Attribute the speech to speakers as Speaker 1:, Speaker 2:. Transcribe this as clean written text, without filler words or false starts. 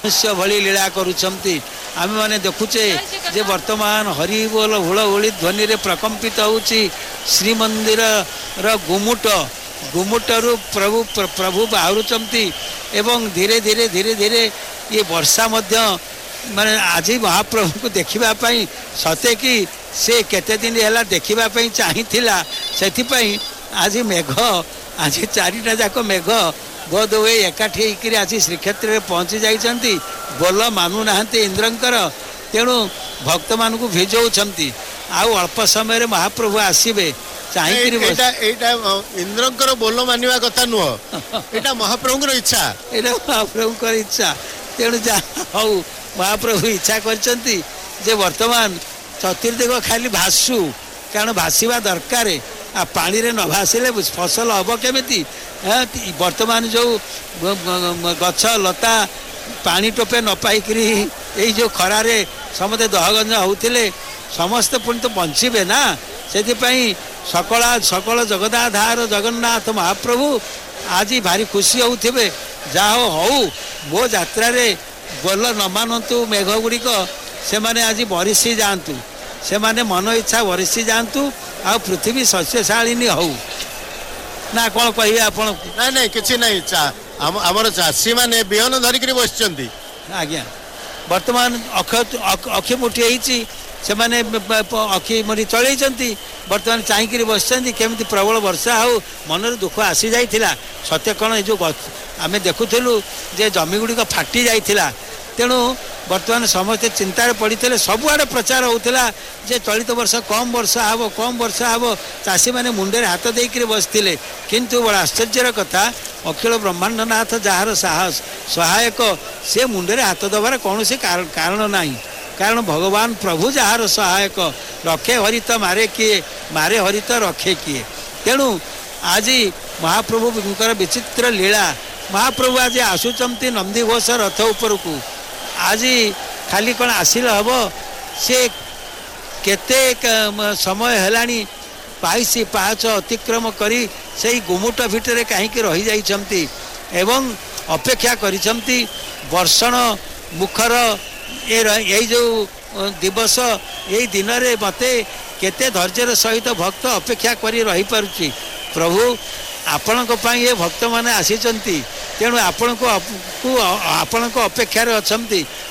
Speaker 1: मनुष्य भली लीला करुछंती आम मैंने देखुचे जे वर्तमान हरि बोल हुड़हुड़ी ध्वनि रे प्रकंपित होउची श्रीमंदिर गुमुट गुमुटरू प्रभु प्रभु बाहरुचंती एवं धीरे धीरे धीरे धीरे ये वर्षा मध्य माने आज महाप्रभु को देखिबा पई सते कि से केते दिन हैला देखिबा पई चाहिथिला सेथिपई आज मेघ आज चारिटा जाक मेघ बोध हुए एकाठी होकर आज श्रीक्षेत्र में पहुँची जाइछंती बोल मानु नाहंती इंद्रंकर तेणु भक्त मान को भिजौछंती आउ अल्प समय रे महाप्रभु आसीबे चाहिकिरी
Speaker 2: इंद्रंकर बोल मानिबा कथा नुह एटा महाप्रभुर इच्छा
Speaker 1: एटा महाप्रभुकर इच्छा तेणु जा हौ महाप्रभु इच्छा करछंती जे वर्तमान चतुर्दिग खाली भासु कारण भासीबा दरकार आ पानी रे न भासिले फसल हम केमिति वर्तमान जो गछ लता पानी टोपे न पाइकरी यही जो खरारे समते दहगंज होते समस्त पुणी तो बंचे ना से सकला सकल जगदाधार जगन्नाथ महाप्रभु आज भारी खुशी होते जाओ हौ मो यात्रा बोल न मानतु मेघ गुड़िक से माने आज बरिशी जातु से माने मन इच्छा बरिशी जातु आ पृथ्वी शस्यशालिनी हौ ना कौन कहे आप
Speaker 2: ना किसी ना आमर चाषी मैंने बिहन धरिक बस
Speaker 1: आज्ञा वर्तमान अखि मुठी से माने अखि मुठी चलती वर्तमान चाहिए बस केमी प्रबल वर्षा हो मन दुख आसी जाइथिला सत्य कौन जो आम देखुलु जे जमी गुड़िक फाटी जाइथिला तेणु वर्तमान समस्ते चिंतार पड़ी सबुआड़े प्रचार होता जे चलित वर्ष कम वर्षा हम चाषी मैंने मुंडे हाथ देकर बसते किंतु बड़ा आश्चर्यर कथा अखिल ब्रह्मांडनाथ जार साहस सहायक से मुंडे हाथ दबार कौन से कारण ना कारण भगवान प्रभु जार सहायक रखे हरित मारे किए मारे हरित रखे किए तेणु आज महाप्रभु विचित्र लीला महाप्रभु आज आसुचंती नंदी घोष रथ उपर को आज खाली कौन आसिल हम से केते समय हेलानी पाइसी पाहच अतिक्रम करी से गुमुट भितर कहीं रही जाइछंती एवं अपेक्षा करिछंती वर्षण मुखर यही जो दिवस यही दिन रे मते केते धैर्यर सहित भक्त अपेक्षा करी रही पारुची प्रभु आपण ये भक्त माने आसीचंती तेणु आपण को अपेक्षा अच्छा